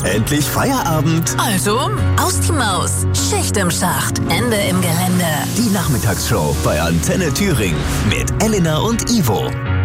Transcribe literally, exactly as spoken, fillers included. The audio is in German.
Endlich Feierabend. Also, aus die Maus. Schicht im Schacht. Ende im Gelände. Die Nachmittagsshow bei Antenne Thüringen mit Elena und Ivo.